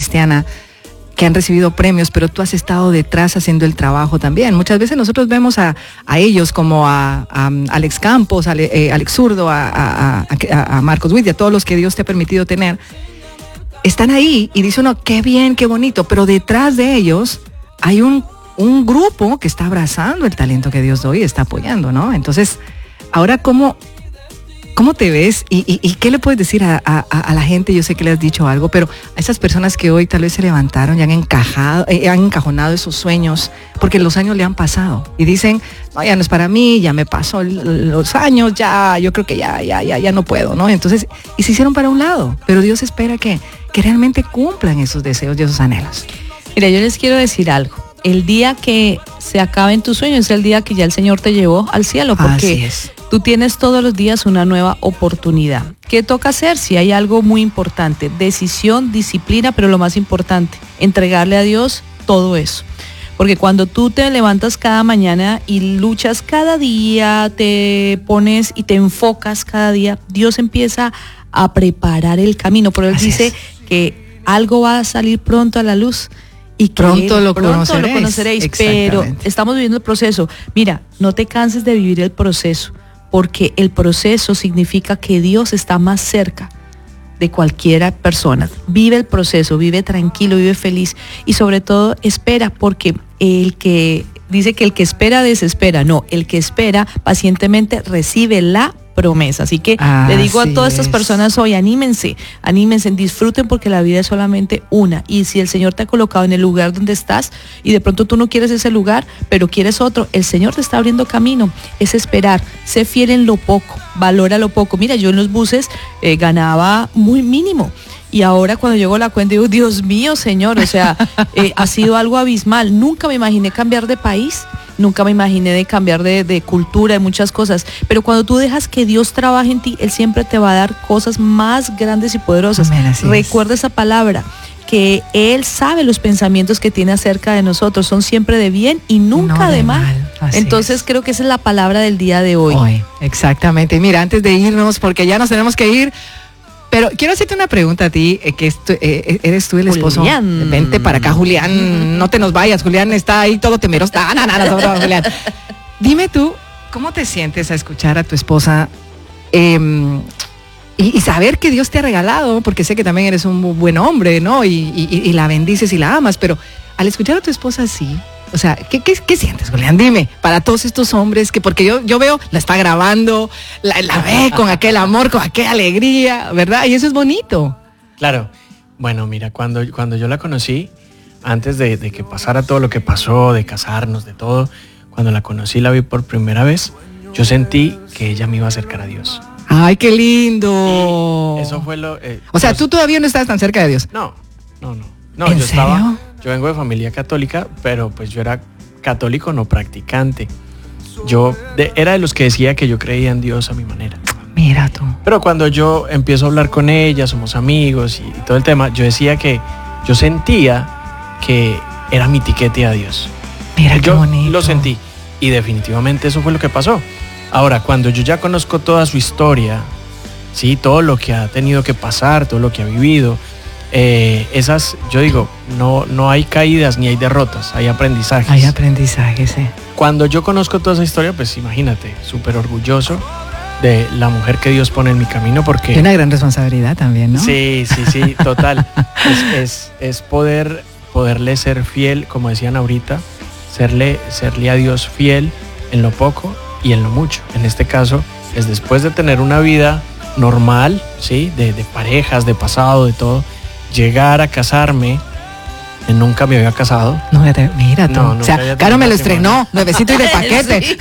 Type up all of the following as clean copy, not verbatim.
cristiana que han recibido premios, pero tú has estado detrás haciendo el trabajo también. Muchas veces nosotros vemos a ellos como a Alex Campos, Alex Zurdo, a Marcos Witt y a todos los que Dios te ha permitido tener. Están ahí y dice uno, qué bien, qué bonito, pero detrás de ellos hay un grupo que está abrazando el talento que Dios da y está apoyando, ¿no? Entonces, ahora, ¿cómo te ves y qué le puedes decir a la gente? Yo sé que le has dicho algo, pero a esas personas que hoy tal vez se levantaron y han encajonado esos sueños, porque los años le han pasado y dicen, no, ya no es para mí, ya me pasó los años, ya, yo creo que ya no puedo, ¿no? Entonces, y se hicieron para un lado, pero Dios espera que realmente cumplan esos deseos y esos anhelos. Mira, yo les quiero decir algo. El día que se acaben tus sueños es el día que ya el Señor te llevó al cielo, porque tú tienes todos los días una nueva oportunidad. ¿Qué toca hacer? Si hay algo muy importante, decisión, disciplina, pero lo más importante, entregarle a Dios todo eso. Porque cuando tú te levantas cada mañana y luchas cada día, te pones y te enfocas cada día, Dios empieza a preparar el camino. Pero Él dice que algo va a salir pronto a la luz. Y pronto lo conoceréis, pero estamos viviendo el proceso. Mira, no te canses de vivir el proceso, porque el proceso significa que Dios está más cerca de cualquier persona. Vive el proceso, vive tranquilo, vive feliz y sobre todo espera, porque el que dice que el que espera desespera, no, el que espera pacientemente recibe la promesa. Así que le digo a todas estas personas hoy, anímense, disfruten, porque la vida es solamente una, y si el Señor te ha colocado en el lugar donde estás y de pronto tú no quieres ese lugar, pero quieres otro, el Señor te está abriendo camino. Es esperar, sé fiel en lo poco, valora lo poco. Mira, yo en los buses ganaba muy mínimo. Y ahora cuando llego a la cuenta digo, Dios mío, Señor, o sea, ha sido algo abismal. Nunca me imaginé cambiar de país, nunca me imaginé de cambiar de cultura, de muchas cosas. Pero cuando tú dejas que Dios trabaje en ti, Él siempre te va a dar cosas más grandes y poderosas. Amén, recuerda esa palabra, que Él sabe los pensamientos que tiene acerca de nosotros. Son siempre de bien y nunca de mal. Entonces creo que esa es la palabra del día de hoy. Exactamente. Mira, antes de irnos, porque ya nos tenemos que ir, pero quiero hacerte una pregunta a ti, que eres tú el esposo. Julián. Vente para acá, Julián. No te nos vayas, Julián está ahí todo temeroso. No, Julián. Dime tú, ¿cómo te sientes a escuchar a tu esposa y saber que Dios te ha regalado? Porque sé que también eres un muy buen hombre, ¿no? Y la bendices y la amas, pero al escuchar a tu esposa así, o sea, ¿qué sientes, Julián? Dime, para todos estos hombres, que porque yo veo, la está grabando, la ve con aquel amor, con aquella alegría, ¿verdad? Y eso es bonito. Claro. Bueno, mira, cuando yo la conocí, antes de que pasara todo lo que pasó, de casarnos, de todo, cuando la conocí, la vi por primera vez, yo sentí que ella me iba a acercar a Dios. ¡Ay, qué lindo! Y eso fue lo... o sea, tú todavía no estás tan cerca de Dios. No. ¿En serio? Yo vengo de familia católica, pero pues yo era católico no practicante. Yo era de los que decía que yo creía en Dios a mi manera. Mira tú. Pero cuando yo empiezo a hablar con ella, somos amigos y todo el tema, yo decía que yo sentía que era mi tiquete a Dios. Mira qué bonito. Yo lo sentí y definitivamente eso fue lo que pasó. Ahora, cuando yo ya conozco toda su historia, ¿sí? Todo lo que ha tenido que pasar, todo lo que ha vivido, yo digo, no hay caídas ni hay derrotas, hay aprendizajes. Hay aprendizajes, sí. Cuando yo conozco toda esa historia, pues imagínate, súper orgulloso de la mujer que Dios pone en mi camino, porque... Y una gran responsabilidad también, ¿no? Sí, total. es poderle ser fiel, como decían ahorita, serle a Dios fiel en lo poco y en lo mucho. En este caso, es después de tener una vida normal, ¿sí? De parejas, de pasado, de todo, llegar a casarme. Nunca me había casado. No, mira tú. No, o sea, Caro me lo estrenó, nuevecito y de paquete. Sí.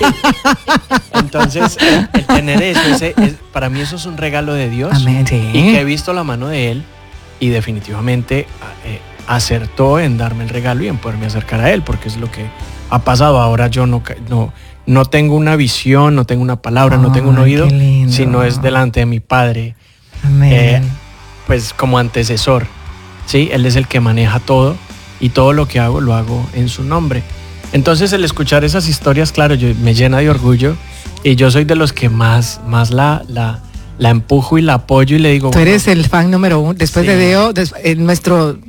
Entonces, el tener eso, para mí eso es un regalo de Dios. Amén, sí. Y que he visto la mano de Él y definitivamente acertó en darme el regalo y en poderme acercar a Él, porque es lo que ha pasado. Ahora yo no tengo una visión, no tengo una palabra, no tengo un oído, sino es delante de mi Padre. Amén. Pues como antecesor. Sí, Él es el que maneja todo y todo lo que hago lo hago en su nombre. Entonces el escuchar esas historias, claro, me llena de orgullo y yo soy de los que más la empujo y la apoyo y le digo... Tú eres el fan número 1, después de Deo, nuestro